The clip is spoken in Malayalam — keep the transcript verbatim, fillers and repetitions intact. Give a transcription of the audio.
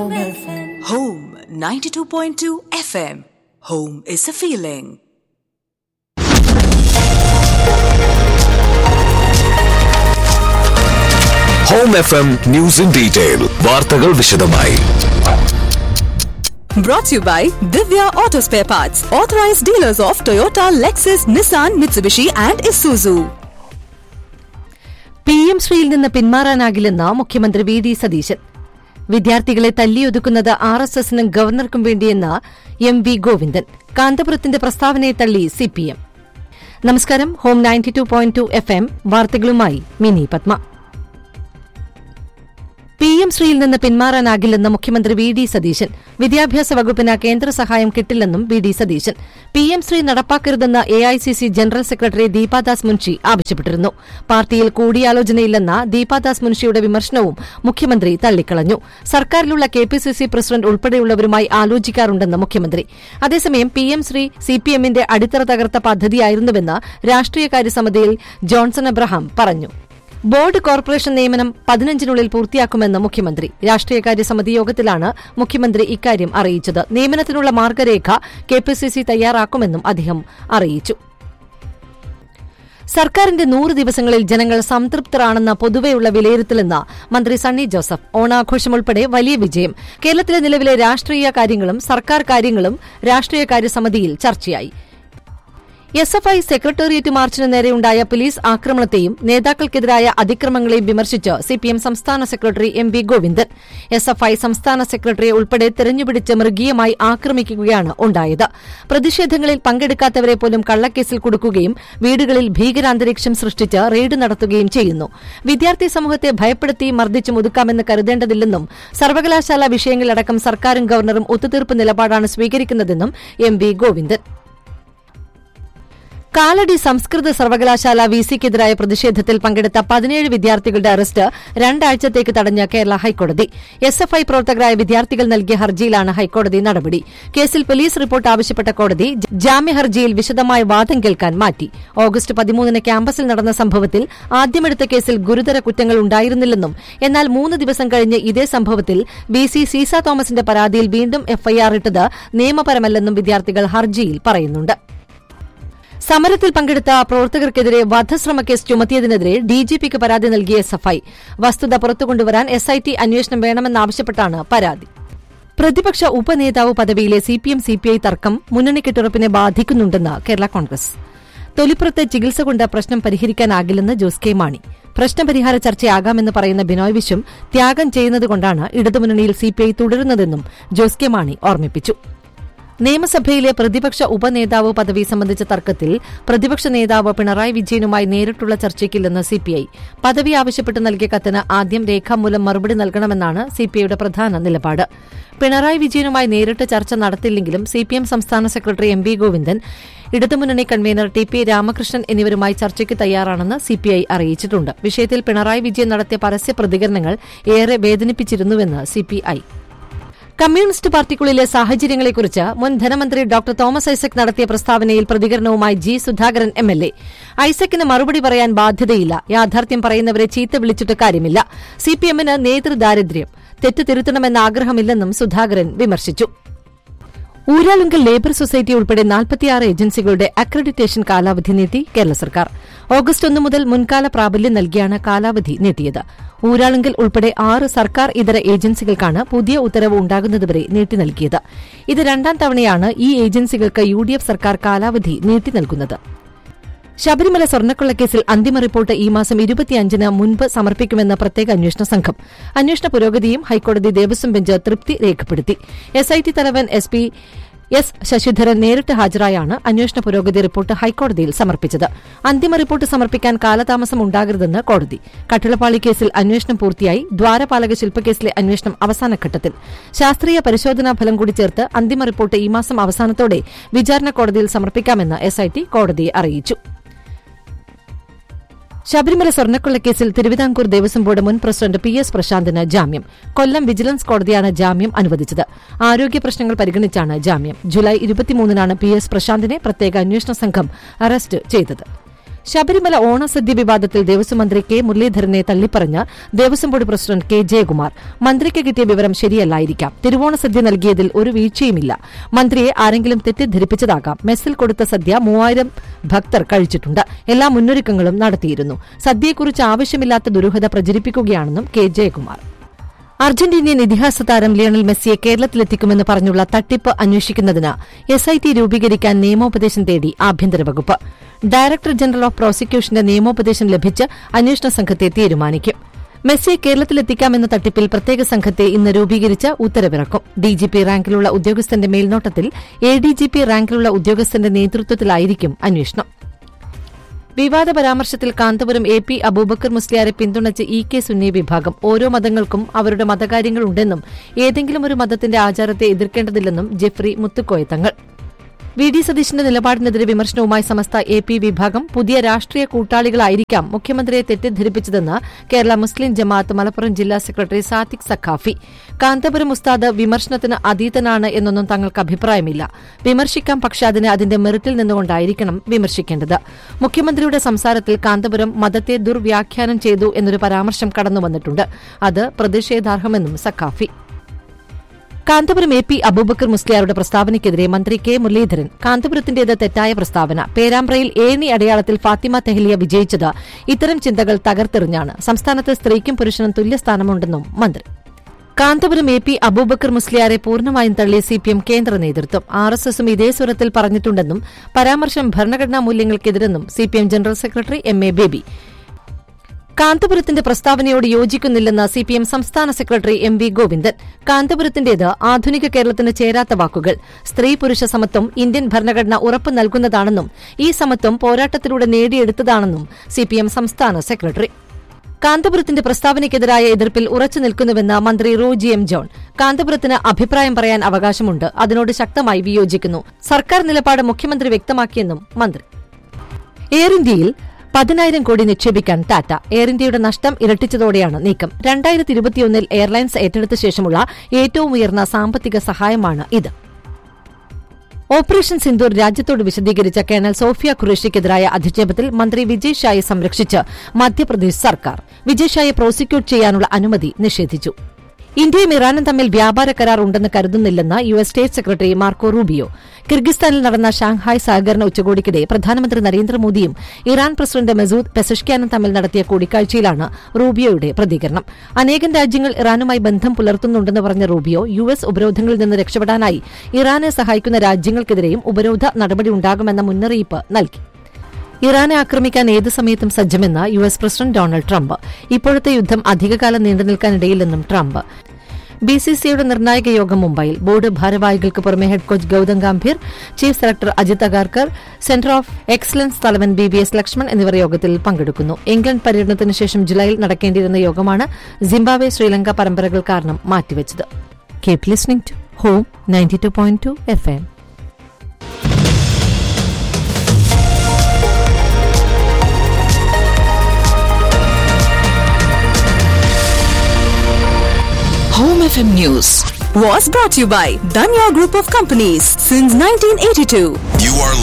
Home F M. Home ninety-two point two F M. Home is a feeling. Home F M News in Detail. വാർത്തകൾ വിശദമായി. Brought to you by Divya Auto Spare Parts, authorized dealers of Toyota, Lexus, Nissan, Mitsubishi and Isuzu. P M ശ്രീയിൽ നിന്ന് പിന്മാറാനാകില്ലെന്ന് മുഖ്യമന്ത്രി വി ഡി സതീശൻ. വിദ്യാർത്ഥികളെ തല്ലിയൊതുക്കുന്നത് R S എസിനും ഗവർണർക്കും വേണ്ടിയെന്ന് M V Govindan. കാന്തപുരത്തിന്റെ പ്രസ്താവനയെ തള്ളി സിപിഎം. നമസ്കാരം. Home ninety two point two F M വാർത്തകളുമായി മിനി പത്മ. പി എം ശ്രീയിൽ നിന്ന് പിന്മാറാനാകില്ലെന്ന് മുഖ്യമന്ത്രി വി ഡി സതീശൻ. വിദ്യാഭ്യാസ വകുപ്പിന് കേന്ദ്ര സഹായം കിട്ടില്ലെന്നും V D Satheesan. P M Shri നടപ്പാക്കരുതെന്ന് A I C C general secretary Deepa Das Munshi ആവശ്യപ്പെട്ടിരുന്നു. പാർട്ടിയിൽ കൂടിയാലോചനയില്ലെന്ന ദീപാദാസ് മുൻഷിയുടെ വിമർശനവും മുഖ്യമന്ത്രി തള്ളിക്കളഞ്ഞു. സർക്കാരിലുള്ള K P C C president ഉൾപ്പെടെയുള്ളവരുമായി ആലോചിക്കാറുണ്ടെന്ന് മുഖ്യമന്ത്രി. അതേസമയം പി എം ശ്രീ സിപിഎമ്മിന്റെ അടിത്തറ തകർത്ത പദ്ധതിയായിരുന്നുവെന്ന് രാഷ്ട്രീയകാര്യ സമിതിയിൽ ജോൺസൺ എബ്രഹാം പറഞ്ഞു. ബോർഡ് കോർപ്പറേഷൻ നിയമനം പതിനഞ്ചിനുള്ളിൽ പൂർത്തിയാക്കുമെന്ന് മുഖ്യമന്ത്രി. രാഷ്ട്രീയകാര്യ സമിതി യോഗത്തിലാണ് മുഖ്യമന്ത്രി ഇക്കാര്യം അറിയിച്ചത്. നിയമനത്തിനുള്ള മാർഗരേഖ കെ പി സി സി തയ്യാറാക്കുമെന്നും അദ്ദേഹം അറിയിച്ചു. സർക്കാരിന്റെ നൂറ് ദിവസങ്ങളിൽ ജനങ്ങൾ സംതൃപ്തരാണെന്ന പൊതുവെയുള്ള വിലയിരുത്തലെന്ന് മന്ത്രി സണ്ണി ജോസഫ്. ഓണാഘോഷമുൾപ്പെടെ വലിയ വിജയം. കേരളത്തിലെ നിലവിലെ രാഷ്ട്രീയ കാര്യങ്ങളും സർക്കാർ കാര്യങ്ങളും രാഷ്ട്രീയകാര്യ സമിതിയിൽ ചർച്ചയായി. എസ് എഫ് ഐ സെക്രട്ടേറിയറ്റ് മാർച്ചിന് നേരെയുണ്ടായ പോലീസ് ആക്രമണത്തെയും നേതാക്കൾക്കെതിരായ അതിക്രമങ്ങളെയും വിമർശിച്ച് സിപിഎം സംസ്ഥാന secretary M V Govindan. S F I സംസ്ഥാന സെക്രട്ടറിയെ ഉൾപ്പെടെ തെരഞ്ഞുപിടിച്ച് മൃഗീയമായി ആക്രമിക്കുകയാണ് ഉണ്ടായത്. പ്രതിഷേധങ്ങളിൽ പങ്കെടുക്കാത്തവരെ പോലും കള്ളക്കേസിൽ കുടുക്കുകയും വീടുകളിൽ ഭീകരാന്തരീക്ഷം സൃഷ്ടിച്ച് റെയ്ഡ് നടത്തുകയും ചെയ്യുന്നു. വിദ്യാർത്ഥി സമൂഹത്തെ ഭയപ്പെടുത്തി മർദ്ദിച്ച് മുതുക്കാമെന്ന് കരുതേണ്ടതില്ലെന്നും സർവകലാശാല വിഷയങ്ങളിലടക്കം സർക്കാരും ഗവർണറും ഒത്തുതീർപ്പ് നിലപാടാണ് സ്വീകരിക്കുന്നതെന്നും എം വി ഗോവിന്ദൻ. കാലടി സംസ്കൃത സർവകലാശാല വിസിക്കെതിരായ പ്രതിഷേധത്തിൽ പങ്കെടുത്ത പതിനേഴ് വിദ്യാർത്ഥികളുടെ അറസ്റ്റ് രണ്ടാഴ്ചത്തേക്ക് തടഞ്ഞ കേരള ഹൈക്കോടതി. എസ് എഫ് ഐ പ്രവർത്തകരായ വിദ്യാർത്ഥികൾ നൽകിയ ഹർജിയിലാണ് ഹൈക്കോടതി നടപടി. കേസിൽ പോലീസ് റിപ്പോർട്ട് ആവശ്യപ്പെട്ട കോടതി ജാമ്യഹർജിയിൽ വിശദമായ വാദം കേൾക്കാൻ മാറ്റി. ഓഗസ്റ്റ് പതിമൂന്നിന് ക്യാമ്പസിൽ നടന്ന സംഭവത്തിൽ ആദ്യമെടുത്ത കേസിൽ ഗുരുതര കുറ്റങ്ങൾ ഉണ്ടായിരുന്നില്ലെന്നും എന്നാൽ മൂന്ന് ദിവസം കഴിഞ്ഞ് ഇതേ സംഭവത്തിൽ വി സി സീസ തോമസിന്റെ പരാതിയിൽ വീണ്ടും എഫ്ഐആർ ഇട്ടത് നിയമപരമല്ലെന്നും വിദ്യാർത്ഥികൾ ഹർജിയിൽ പറയുന്നുണ്ട്. സമരത്തിൽ പങ്കെടുത്ത പ്രവർത്തകർക്കെതിരെ വധശ്രമക്കേസ് ചുമത്തിയതിനെതിരെ ഡിജിപിക്ക് പരാതി നൽകിയ എസ് എഫ് ഐ. വസ്തുത പുറത്തുകൊണ്ടുവരാൻ എസ് ഐ ടി അന്വേഷണം വേണമെന്നാവശ്യപ്പെട്ടാണ് പരാതി. പ്രതിപക്ഷ ഉപനേതാവ് പദവിയിലെ സിപിഎം സിപിഐ തർക്കം മുന്നണി കെട്ടുറപ്പിനെ ബാധിക്കുന്നുണ്ടെന്ന് കേരള കോൺഗ്രസ്. തൊലിപ്പുറത്തെ ചികിത്സ കൊണ്ട് പ്രശ്നം പരിഹരിക്കാനാകില്ലെന്ന് ജോസ് കെ മാണി. പ്രശ്നപരിഹാര ചർച്ചയാകാമെന്ന് പറയുന്ന ബിനോയ് വിശ്വം ത്യാഗം ചെയ്യുന്നതുകൊണ്ടാണ് ഇടതുമുന്നണിയിൽ സിപിഐ തുടരുന്നതെന്നും ജോസ് കെ മാണി ഓർമ്മിപ്പിച്ചു. നിയമസഭയിലെ പ്രതിപക്ഷ ഉപനേതാവ് പദവി സംബന്ധിച്ച തർക്കത്തിൽ പ്രതിപക്ഷ നേതാവ് പിണറായി വിജയനുമായി നേരിട്ടുള്ള ചർച്ചയ്ക്കില്ലെന്ന് സിപിഐ. പദവി ആവശ്യപ്പെട്ട് നൽകിയ കത്തിന് ആദ്യം രേഖാമൂലം മറുപടി നൽകണമെന്നാണ് സിപിഐയുടെ പ്രധാന നിലപാട്. പിണറായി വിജയനുമായി നേരിട്ട് ചർച്ച നടത്തില്ലെങ്കിലും സിപിഎം സംസ്ഥാന സെക്രട്ടറി എം വി ഗോവിന്ദൻ, ഇടതുമുന്നണി കൺവീനർ ടി പി രാമകൃഷ്ണൻ എന്നിവരുമായി ചർച്ചയ്ക്ക് തയ്യാറാണെന്ന് സിപിഐ അറിയിച്ചിട്ടുണ്ട്. വിഷയത്തിൽ പിണറായി വിജയൻ നടത്തിയ പരസ്യ പ്രതികരണങ്ങൾ ഏറെ വേദനിപ്പിച്ചിരുന്നുവെന്ന് സിപിഐ. കമ്മ്യൂണിസ്റ്റ് പാർട്ടിക്കുള്ളിലെ സാഹചര്യങ്ങളെക്കുറിച്ച് മുൻ ധനമന്ത്രി ഡോക്ടർ തോമസ് ഐസക് നടത്തിയ പ്രസ്താവനയിൽ പ്രതികരണവുമായി G Sudhakaran M L A. ഐസക്കിന് മറുപടി പറയാൻ ബാധ്യതയില്ല. യാഥാർത്ഥ്യം പറയുന്നവരെ ചീത്ത വിളിച്ചിട്ട് കാര്യമില്ല. സിപിഎമ്മിന് നേതൃദാരിദ്ര്യം, തെറ്റ് തിരുത്തണമെന്ന ആഗ്രഹമില്ലെന്നും സുധാകരൻ വിമർശിച്ചു. ഊരാളുങ്കൽ ലേബർ സൊസൈറ്റി ഉൾപ്പെടെ നാൽപ്പത്തിയാറ് ഏജൻസികളുടെ അക്രഡിറ്റേഷൻ കാലാവധി നീട്ടി കേരള സർക്കാർ. ഓഗസ്റ്റ് ഒന്ന് മുതൽ മുൻകാല പ്രാബല്യം നൽകിയാണ് കാലാവധി നീട്ടിയത്. ഊരാളുങ്കൽ ഉൾപ്പെടെ ആറ് സർക്കാർ ഇതര ഏജൻസികൾക്കാണ് പുതിയ ഉത്തരവ് ഉണ്ടാകുന്നതുവരെ നീട്ടി നൽകിയത്. ഇത് രണ്ടാം തവണയാണ് ഈ ഏജൻസികൾക്ക് യു ഡി എഫ് സർക്കാർ കാലാവധി നീട്ടി നൽകുന്നത്. ശബരിമല സ്വർണ്ണക്കൊള്ളക്കേസിൽ അന്തിമ റിപ്പോർട്ട് ഈ മാസം ഇരുപത്തിയഞ്ചിന് മുൻപ് സമർപ്പിക്കുമെന്ന് പ്രത്യേക അന്വേഷണ സംഘം. അന്വേഷണ പുരോഗതിയും ഹൈക്കോടതി ദേവസ്വം ബെഞ്ച് തൃപ്തി രേഖപ്പെടുത്തി. എസ് ഐ ടി തലവൻ എസ് പി എസ് ശശിധരൻ നേരിട്ട് ഹാജരായാണ് അന്വേഷണ പുരോഗതി റിപ്പോർട്ട് ഹൈക്കോടതിയിൽ സമർപ്പിച്ചത്. അന്തിമ റിപ്പോർട്ട് സമർപ്പിക്കാൻ കാലതാമസം ഉണ്ടാകരുതെന്ന് കോടതി. കട്ടിളപ്പാളി കേസിൽ അന്വേഷണം പൂർത്തിയായി. ദ്വാരപാലക ശില്പക്കേസിലെ അന്വേഷണം അവസാനഘട്ടത്തിൽ. ശാസ്ത്രീയ പരിശോധനാ ഫലം കൂടി ചേർത്ത് അന്തിമ റിപ്പോർട്ട് ഈ മാസം അവസാനത്തോടെ വിചാരണ കോടതിയിൽ സമർപ്പിക്കാമെന്ന് എസ് ഐ ടി കോടതിയെ അറിയിച്ചു. ശബരിമല സ്വർണ്ണക്കൊള്ളക്കേസിൽ തിരുവിതാംകൂർ ദേവസ്വം ബോർഡ് മുൻ പ്രസിഡന്റ് പി എസ് പ്രശാന്തിന് ജാമ്യം. കൊല്ലം വിജിലൻസ് കോടതിയാണ് ജാമ്യം അനുവദിച്ചത്. ആരോഗ്യ പ്രശ്നങ്ങൾ പരിഗണിച്ചാണ് ജാമ്യം. ജൂലൈ ഇരുപത്തിമൂന്നിനാണ് പി എസ് പ്രശാന്തിനെ പ്രത്യേക അന്വേഷണ സംഘം അറസ്റ്റ് ചെയ്തത്. ശബരിമല ഓണസദ്യ വിവാദത്തിൽ ദേവസ്വം മന്ത്രി കെ മുരളീധരനെ തള്ളിപ്പറഞ്ഞ് Devaswom board president K Jayakumar. മന്ത്രിക്ക് കിട്ടിയ വിവരം ശരിയല്ലായിരിക്കാം. തിരുവോണസദ്യ നൽകിയതിൽ ഒരു വീഴ്ചയുമില്ല. മന്ത്രിയെ ആരെങ്കിലും തെറ്റിദ്ധരിപ്പിച്ചതാകാം. മെസ്സിൽ കൊടുത്ത സദ്യ മൂവായിരം ഭക്തർ കഴിച്ചിട്ടുണ്ട്. എല്ലാ മുന്നൊരുക്കങ്ങളും നടത്തിയിരുന്നു. സദ്യയെക്കുറിച്ച് ആവശ്യമില്ലാത്ത ദുരൂഹത പ്രചരിപ്പിക്കുകയാണെന്നും കെ ജയകുമാർ. അർജന്റീനിയൻ ഇതിഹാസ താരം ലിയണൽ മെസ്സിയെ കേരളത്തിലെത്തിക്കുമെന്ന് പറഞ്ഞുള്ള തട്ടിപ്പ് അന്വേഷിക്കുന്നതിന് എസ് ഐ ടി രൂപീകരിക്കാൻ നിയമോപദേശം തേടി ആഭ്യന്തര വകുപ്പ്. ഡയറക്ടർ ജനറൽ ഓഫ് പ്രോസിക്യൂഷന്റെ നിയമോപദേശം ലഭിച്ച് അന്വേഷണ സംഘത്തെ തീരുമാനിക്കും. മെസ്സിയെ കേരളത്തിലെത്തിക്കാമെന്ന തട്ടിപ്പിൽ പ്രത്യേക സംഘത്തെ ഇന്ന് രൂപീകരിച്ച് ഉത്തരവിറക്കും. ഡിജിപി റാങ്കിലുള്ള ഉദ്യോഗസ്ഥന്റെ മേൽനോട്ടത്തിൽ എ ഡി ജി പി റാങ്കിലുള്ള ഉദ്യോഗസ്ഥന്റെ നേതൃത്വത്തിലായിരിക്കും അന്വേഷണം. വിവാദ പരാമർശത്തിൽ കാന്തപുരം എ പി അബൂബക്കർ മുസ്ലിയാരെ പിന്തുണച്ച് ഇ കെ സുന്നി വിഭാഗം. ഓരോ മതങ്ങൾക്കും അവരുടെ മതകാര്യങ്ങളുണ്ടെന്നും ഏതെങ്കിലും ഒരു മതത്തിന്റെ ആചാരത്തെ എതിർക്കേണ്ടതില്ലെന്നും Jeffrey Muthukoya Thangal. V D സതീശന്റെ നിലപാടിനെതിരെ വിമർശനവുമായി സമസ്ത എ പി വിഭാഗം. പുതിയ രാഷ്ട്രീയ കൂട്ടാളികളായിരിക്കാം മുഖ്യമന്ത്രിയെ തെറ്റിദ്ധരിപ്പിച്ചതെന്ന് കേരള മുസ്ലിം ജമാഅത്ത് മലപ്പുറം ജില്ലാ സെക്രട്ടറി സാദിഖ് സഖാഫി. കാന്തപുരം ഉസ്താദ് വിമർശനത്തിന് അതീതനാണ് എന്നൊന്നും തങ്ങൾക്ക് അഭിപ്രായമില്ല. വിമർശിക്കാം, പക്ഷേ അതിനെ അതിന്റെ മെറിറ്റിൽ നിന്നുകൊണ്ടായിരിക്കണം വിമർശിക്കേണ്ടത്. മുഖ്യമന്ത്രിയുടെ സംസാരത്തിൽ കാന്തപുരം മതത്തെ ദുർവ്യാഖ്യാനം ചെയ്തു എന്നൊരു പരാമർശം കടന്നുവന്നിട്ടുണ്ട്. അത് പ്രതിഷേധാർഹമെന്നും സഖാഫി. കാന്തപുരം എ പി അബൂബക്കർ മുസ്ലിയാരുടെ പ്രസ്താവനയ്ക്കെതിരെ മന്ത്രി കെ മുരളീധരൻ. കാന്തപുരത്തിന്റേത് തെറ്റായ പ്രസ്താവന. പേരാമ്പ്രയിൽ ഏണി അടയാളത്തിൽ ഫാത്തിമ തെഹ്ലിയ വിജയിച്ചത് ഇത്തരം ചിന്തകൾ തകർത്തെറിഞ്ഞാണ്. സംസ്ഥാനത്ത് സ്ത്രീക്കും പുരുഷനും തുല്യസ്ഥാനമുണ്ടെന്നും മന്ത്രി. കാന്തപുരം എ പി അബൂബക്കർ മുസ്ലിയാരെ പൂർണ്ണമായും തള്ളിയ സിപിഎം കേന്ദ്ര നേതൃത്വം. ആർ എസ് എസും ഇതേ സ്വരത്തിൽ പറഞ്ഞിട്ടുണ്ടെന്നും പരാമർശം ഭരണഘടനാ മൂല്യങ്ങൾക്കെതിരെന്നും CPM general secretary M A baby. കാന്തപുരത്തിന്റെ പ്രസ്താവനയോട് യോജിക്കുന്നില്ലെന്ന് CPM സംസ്ഥാന സെക്രട്ടറി എം വി ഗോവിന്ദൻ. കാന്തപുരത്തിന്റേത് ആധുനിക കേരളത്തിന് ചേരാത്ത വാക്കുകൾ. സ്ത്രീ പുരുഷ സമത്വം ഇന്ത്യൻ ഭരണഘടന ഉറപ്പു നൽകുന്നതാണെന്നും ഈ സമത്വം പോരാട്ടത്തിലൂടെ നേടിയെടുത്തതാണെന്നും സിപിഎം സംസ്ഥാന സെക്രട്ടറി. കാന്തപുരത്തിന്റെ പ്രസ്താവനയ്ക്കെതിരായ എതിർപ്പിൽ ഉറച്ചു നിൽക്കുന്നുവെന്ന് മന്ത്രി റോജി എം ജോൺ. കാന്തപുരത്തിന് അഭിപ്രായം പറയാൻ അവകാശമുണ്ട്. അതിനോട് ശക്തമായി വിയോജിക്കുന്നു. സർക്കാർ നിലപാട് മുഖ്യമന്ത്രി വ്യക്തമാക്കിയെന്നും മന്ത്രി. എയർ ഇന്ത്യയിൽ പതിനായിരം കോടി നിക്ഷേപിക്കാൻ ടാറ്റ. എയർ ഇന്ത്യയുടെ നഷ്ടം ഇരട്ടിച്ചതോടെയാണ് നീക്കം. രണ്ടായിരത്തി ഇരുപത്തിയൊന്നിൽ എയർലൈൻസ് ഏറ്റെടുത്ത ശേഷമുള്ള ഏറ്റവും ഉയർന്ന സാമ്പത്തിക സഹായമാണ് ഇത്. ഓപ്പറേഷൻ സിന്ദൂർ രാജ്യത്തോട് വിശദീകരിച്ച കേണൽ സോഫിയ ഖുറേഷിക്കെതിരായ അധിക്ഷേപത്തിൽ മന്ത്രി വിജയ് ഷായെ സംരക്ഷിച്ച് മധ്യപ്രദേശ് സർക്കാർ. വിജയ് ഷായെ പ്രോസിക്യൂട്ട് ചെയ്യാനുള്ള അനുമതി നിഷേധിച്ചു. ഇന്ത്യയും ഇറാനും തമ്മിൽ വ്യാപാര കരാർ ഉണ്ടെന്ന് കരുതുന്നില്ലെന്ന് U S state secretary Marco Rubio. കിർഗിസ്ഥാനിൽ നടന്ന ഷാങ്ഹായ് സഹകരണ ഉച്ചകോടിക്കിടെ പ്രധാനമന്ത്രി നരേന്ദ്രമോദിയും ഇറാൻ പ്രസിഡന്റ് മെസൂദ് പെസഷ്ക്യാനും തമ്മിൽ നടത്തിയ കൂടിക്കാഴ്ചയിലാണ് റൂബിയോയുടെ പ്രതികരണം. അനേകം രാജ്യങ്ങൾ ഇറാനുമായി ബന്ധം പുലർത്തുന്നുണ്ടെന്ന് പറഞ്ഞ റൂബിയോ യു എസ് ഉപരോധങ്ങളിൽ നിന്ന് രക്ഷപ്പെടാനായി ഇറാനെ സഹായിക്കുന്ന രാജ്യങ്ങൾക്കെതിരെയും ഉപരോധ നടപടിയുണ്ടാകുമെന്ന മുന്നറിയിപ്പ് നൽകി. ഇറാനെ ആക്രമിക്കാൻ ഏത് സമയത്തും സജ്ജമെന്ന് U S president Donald Trump. ഇപ്പോഴത്തെ യുദ്ധം അധികകാലം നീണ്ടുനിൽക്കാനിടയില്ലെന്നും ട്രംപ്. ബി സി സിയുടെ നിർണായക യോഗം മുംബൈയിൽ. ബോർഡ് ഭാരവാഹികൾക്ക് പുറമെ head coach Gautam Gambhir, chief selector Ajith Agarkar, centre of excellence തലവൻ ബി വി എസ് ലക്ഷ്മൺ എന്നിവർ യോഗത്തിൽ പങ്കെടുക്കുന്നു. ഇംഗ്ലണ്ട് പര്യടനത്തിന് ശേഷം ജൂലൈയിൽ നടക്കേണ്ടിയിരുന്ന യോഗമാണ് സിംബാബ്വെ ശ്രീലങ്ക പരമ്പരകൾ കാരണം മാറ്റിവെച്ചത്. Keep listening to home ninety two point two F M. Home F M News was brought to you by Danya Group of Companies since nineteen eighty-two. You are